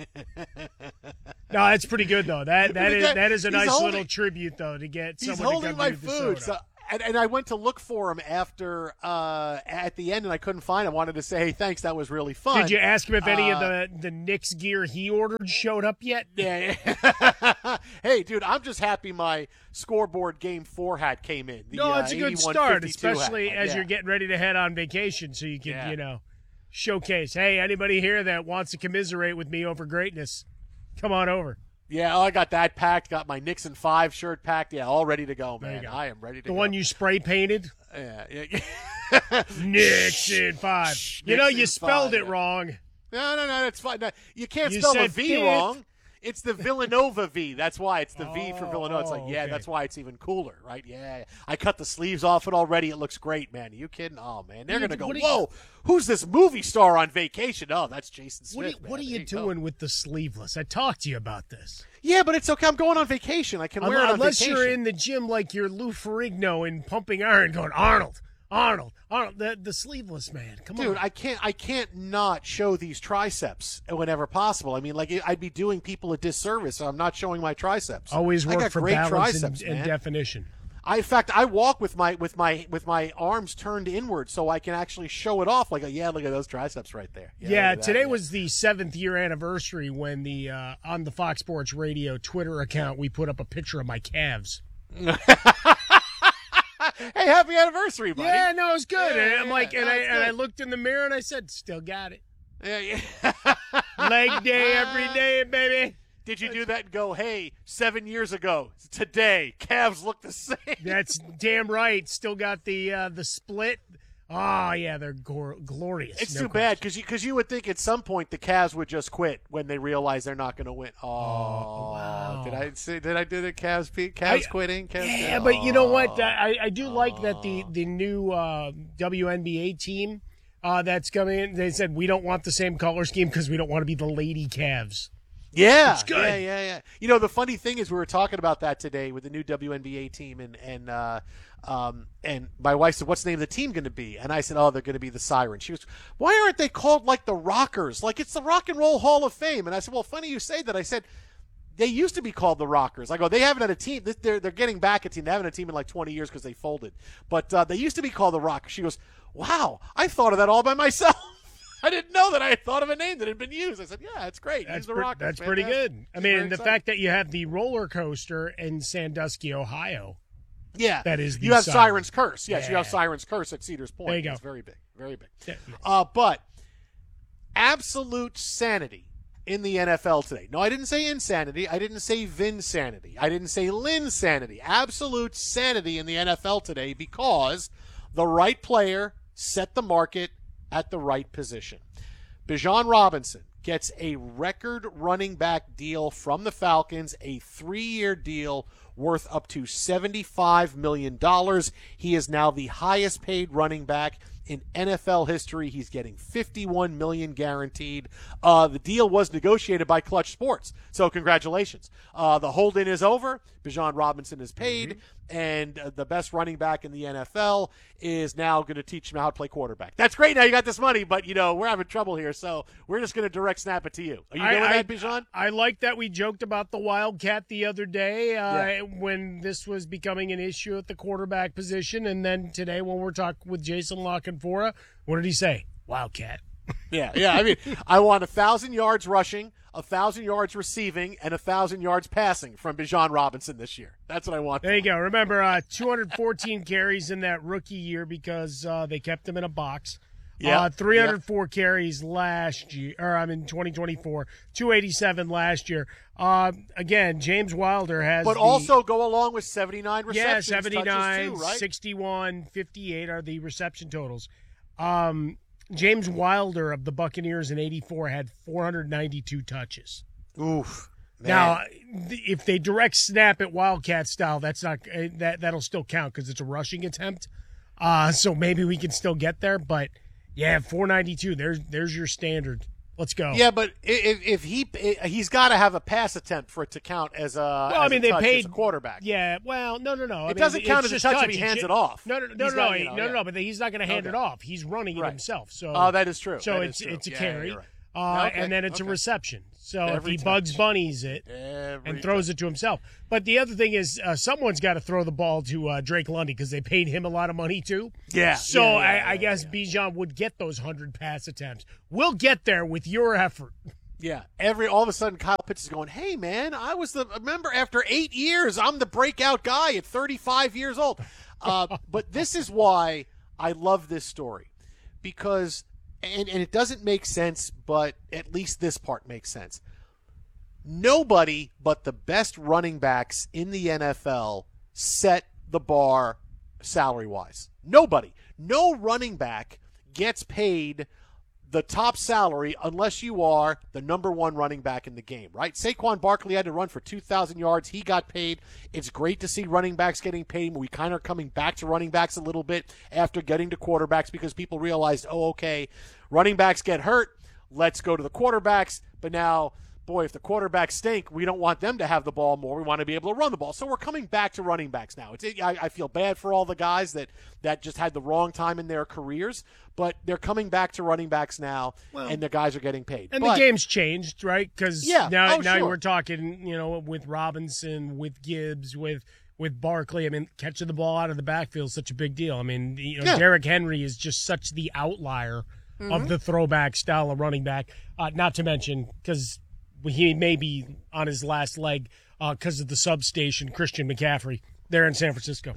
No, that's pretty good though. That that is that is a He's nice holding- little tribute though to get He's someone holding to come my do the food. Soto. So, and, and I went to look for him after uh, at the end, and I couldn't find him. I wanted to say, hey, thanks. That was really fun. Did you ask him if any Uh, of the the Knicks gear he ordered showed up yet? Yeah. yeah. Hey, dude, I'm just happy my scoreboard game four hat came in. The, No, uh, it's a good eighty-one start, fifty-two hat. especially as Yeah. you're getting ready to head on vacation, so you can, Yeah. you know, showcase. Hey, anybody here that wants to commiserate with me over greatness, come on over. Yeah, oh, I got that packed. Got my Nixon five shirt packed. Yeah, all ready to go, There you man. go. I am ready to The go. one you spray painted? Yeah, yeah. Nixon five. You know, you Nixon spelled five, it yeah. wrong. No, no, no, it's fine. No, you can't You spell the said V fifth. wrong. It's the Villanova V. That's why it's the V for Oh, Villanova. It's like, yeah, okay. that's why it's even cooler, right? Yeah. I cut the sleeves off it already. It looks great, man. Are you kidding? Oh, man. They're What going are to you- go, what are you- whoa, who's this movie star on vacation? Oh, that's Jason Smith. What are you, man. what are There you go. doing with the sleeveless? I talked to you about this. Yeah, but it's okay. I'm going on vacation. I can wear it on Unless vacation. you're in the gym like you're Lou Ferrigno and pumping iron going, Arnold, Arnold, Arnold, the, the sleeveless man. Come Dude, on. I can't I can't not show these triceps whenever possible. I mean, like I'd be doing people a disservice if I'm not showing my triceps. Always I work got for great balance triceps, and, and man. definition. I, in fact, I walk with my with my with my arms turned inward so I can actually show it off. Like, a, yeah, look at those triceps right there. Yeah, look at that, today yeah. was the seventh year anniversary when the uh, on the Fox Sports Radio Twitter account we put up a picture of my calves. Hey, happy anniversary, buddy. Yeah, no, it was good. Yeah, and I'm yeah, like, and no, I it's and I good. looked in the mirror and I said, still got it. Yeah, yeah. Leg day every day, baby. Did you do that and go, hey, seven years ago, today, calves look the same? That's damn right. Still got the uh, the split. Oh, yeah, they're gor- glorious. It's No too bad because you, cause you would think at some point the Cavs would just quit when they realize they're not going to win. Oh, wow. Did I say? Did I do the Cavs? Cavs I- quitting? Cavs Yeah, quitting? but you know Oh. what? I, I do like that the the new uh, W N B A team uh, that's coming in. They said we don't want the same color scheme because we don't want to be the lady Cavs. Yeah, It's good. yeah, yeah, yeah. You know, the funny thing is, we were talking about that today with the new W N B A team, and and uh, um, and my wife said, "What's the name of the team going to be?" And I said, "Oh, they're going to be the Sirens." She goes, "Why aren't they called like the Rockers? Like it's the Rock and Roll Hall of Fame?" And I said, "Well, funny you say that." I said, "They used to be called the Rockers." I go, "They haven't had a team. They're they're getting back a team. They haven't had a team in like twenty years because they folded. But uh, they used to be called the Rockers." She goes, "Wow, I thought of that all by myself." I didn't know that I had thought of a name that had been used. I said, yeah, it's great. That's Use the pre- Rockers. that's pretty Fantastic. good. I It's mean, very the exciting. fact that you have the roller coaster in Sandusky, Ohio. Yeah. That is the You have Siren. Siren's Curse. Yes, you have Yeah. Siren's Curse at Cedars Point. There you go. It's very big. Very big. Yeah. Uh, but absolute sanity in the N F L today. No, I didn't say insanity. I didn't say Vinsanity. I didn't say Linsanity. Absolute sanity in the N F L today because the right player set the market at the right position. Bijan Robinson gets a record running back deal from the Falcons, a three-year deal worth up to seventy-five million dollars. He is now the highest paid running back in N F L history. He's getting fifty-one million dollars guaranteed. Uh, the deal was negotiated by Clutch Sports, so congratulations. Uh, the hold-in is over. Bijan Robinson is paid, and uh, the best running back in the N F L is now going to teach him how to play quarterback. That's great. Now you got this money, but, you know, we're having trouble here, so we're just going to direct snap it to you. Are you doing I, that, Bijan? I like that we joked about the Wildcat the other day uh, Yeah. when this was becoming an issue at the quarterback position, and then today when we're talking with Jason La Canfora, what did he say? Wildcat. Yeah, yeah. I mean, I want a thousand yards rushing, a thousand yards receiving, and a thousand yards passing from Bijan Robinson this year. That's what I want. There you go. Remember, uh, two hundred fourteen carries in that rookie year because uh, they kept him in a box. Yeah, Uh, three hundred four carries last year, or I mean twenty twenty-four, two eighty-seven last year. Uh, again, James Wilder has But the- also go along with seventy-nine yeah, receptions. seventy-nine, touches too, right? sixty-one, fifty-eight are the reception totals. Um, James Wilder of the Buccaneers in eighty-four had four hundred ninety-two touches. Oof. Man. Now, th- if they direct snap it Wildcat style, that's not uh, that that'll still count because it's a rushing attempt. Uh, so maybe we can still get there. But yeah, four ninety-two. There's there's your standard. Let's go. Yeah, but if, if he he's got to have a pass attempt for it to count as a Well, as I mean, a they touch paid as a quarterback. Yeah, well, no, no, no. I It mean, doesn't it's count as a just touch if he hands It's it ju- off. No, no, no, He's no, got, you no, know, no, yeah. no, But he's not going to hand Okay. it off. He's running it Right. himself. So, Oh, that is true. So That it's is true. it's a Yeah, carry, you're right. uh, Okay, and then it's okay. a reception. So Every if he Bugs touch. Bunnies it Every and throws it to himself. But the other thing is, uh, someone's got to throw the ball to uh, Drake Lundy because they paid him a lot of money too. Yeah. So Yeah, yeah, I, yeah, I guess Bijan would get those hundred pass attempts. We'll get there with your effort. Yeah, every all of a sudden Kyle Pitts is going, hey, man, I was the – remember, after eight years, I'm the breakout guy at thirty-five years old. Uh, but this is why I love this story because – and and it doesn't make sense, but at least this part makes sense. Nobody but the best running backs in the N F L set the bar salary-wise. Nobody. No running back gets paid – the top salary unless you are the number one running back in the game, right? Saquon Barkley had to run for two thousand yards. He got paid. It's great to see running backs getting paid. We kind of are coming back to running backs a little bit after getting to quarterbacks because people realized, oh, okay, running backs get hurt. Let's go to the quarterbacks. But now, boy, if the quarterbacks stink, we don't want them to have the ball more. We want to be able to run the ball. So we're coming back to running backs now. It's, I, I feel bad for all the guys that, that just had the wrong time in their careers, but they're coming back to running backs now, well, and the guys are getting paid. And but, the game's changed, right? Because yeah, now, oh, now sure. we're talking, you know, with Robinson, with Gibbs, with with Barkley. I mean, catching the ball out of the backfield is such a big deal. I mean, you know, yeah. Derrick Henry is just such the outlier mm-hmm. of the throwback style of running back. Uh, not to mention, because he may be on his last leg because uh, of the substation, Christian McCaffrey, there in San Francisco.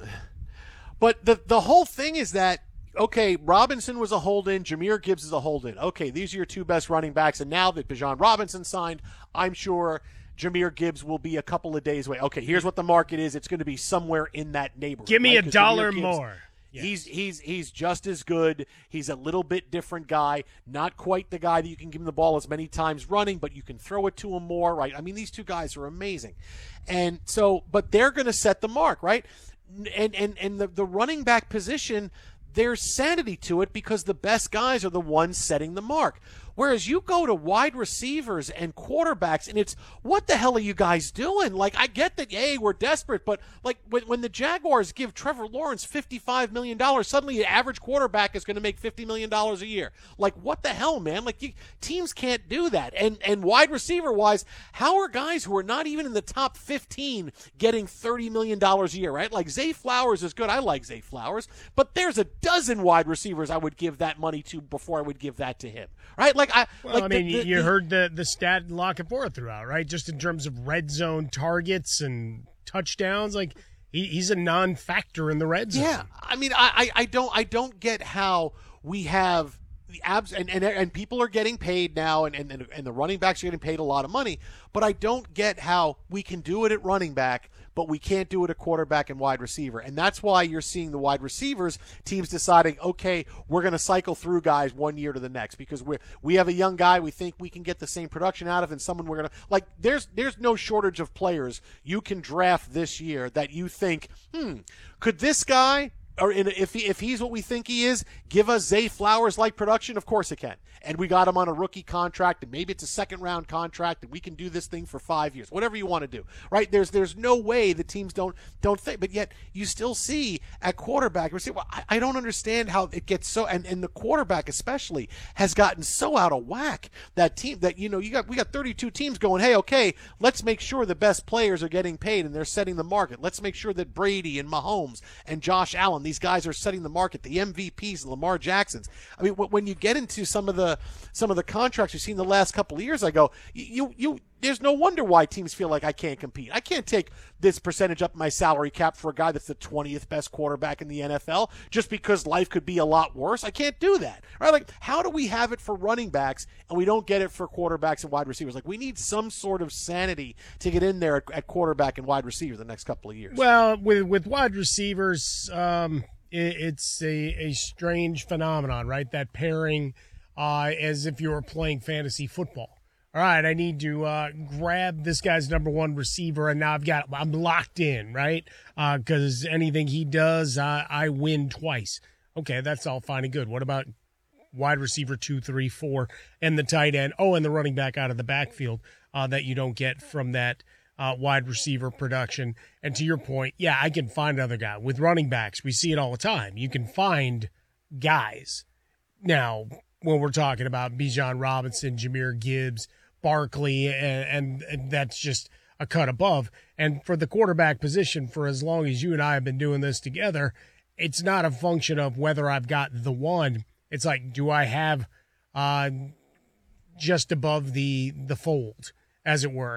But the the whole thing is that, okay, Robinson was a hold-in, Jahmyr Gibbs is a hold-in. Okay, these are your two best running backs, and now that Bijan Robinson signed, I'm sure Jahmyr Gibbs will be a couple of days away. Okay, here's what the market is. It's going to be somewhere in that neighborhood. Give me right? a dollar Gibbs, more. Yeah. He's he's he's just as good. He's a little bit different guy. Not quite the guy that you can give him the ball as many times running, but you can throw it to him more, right? I mean, these two guys are amazing. And so, but they're going to set the mark, right? And and and the, the running back position, there's sanity to it because the best guys are the ones setting the mark. Whereas you go to wide receivers and quarterbacks, and it's, what the hell are you guys doing? Like, I get that, hey, we're desperate, but, like, when, when the Jaguars give Trevor Lawrence fifty-five million dollars, suddenly an average quarterback is going to make fifty million dollars a year. Like, what the hell, man? Like, you, teams can't do that. And, and wide receiver-wise, how are guys who are not even in the top fifteen getting thirty million dollars a year, right? Like, Zay Flowers is good. I like Zay Flowers. But there's a dozen wide receivers I would give that money to before I would give that to him, right? Like, I, well, like I mean, the, the, you the, heard the the stat Lock and Forth throughout, right? Just in terms of red zone targets and touchdowns, like he, he's a non-factor in the red zone. Yeah, I mean, I, I, I don't I don't get how we have the abs and, and and people are getting paid now, and, and and the running backs are getting paid a lot of money, but I don't get how we can do it at running back, but we can't do it at quarterback and wide receiver. And that's why you're seeing the wide receivers teams deciding, okay, we're going to cycle through guys one year to the next because we we have a young guy we think we can get the same production out of, and someone we're going to like. There's there's no shortage of players you can draft this year that you think, hmm, could this guy, or in, if he, if he's what we think he is, give us Zay Flowers-like production? Of course it can. And we got him on a rookie contract, and maybe it's a second-round contract, and we can do this thing for five years, whatever you want to do, right? There's there's no way the teams don't don't think, but yet you still see at quarterback, we say, well, I, I don't understand how it gets so, and, and the quarterback especially has gotten so out of whack. That team that, you know, you got we got thirty-two teams going, hey, okay, let's make sure the best players are getting paid and they're setting the market. Let's make sure that Brady and Mahomes and Josh Allen, these guys are setting the market, the M V Ps, Lamar Jacksons. I mean, when you get into some of the some of the contracts we've seen the last couple of years, I go, you you there's no wonder why teams feel like I can't compete. I can't take this percentage up my salary cap for a guy that's the twentieth best quarterback in the N F L just because life could be a lot worse. I can't do that, right? Like, how do we have it for running backs and we don't get it for quarterbacks and wide receivers? Like, we need some sort of sanity to get in there at, at quarterback and wide receiver the next couple of years. Well, with with wide receivers, um, it, it's a, a strange phenomenon, right? That pairing uh, as if you were playing fantasy football. All right, I need to uh, grab this guy's number one receiver, and now I've got I'm locked in, right? Because uh, anything he does, uh, I win twice. Okay, that's all fine and good. What about wide receiver two, three, four, and the tight end? Oh, and the running back out of the backfield uh, that you don't get from that uh, wide receiver production. And to your point, yeah, I can find another guy. With running backs, we see it all the time. You can find guys. Now, when we're talking about Bijan Robinson, Jahmyr Gibbs, Barkley, and, and that's just a cut above. And for the quarterback position, for as long as you and I have been doing this together, it's not a function of whether I've got the one. It's like, do I have uh, just above the the fold, as it were?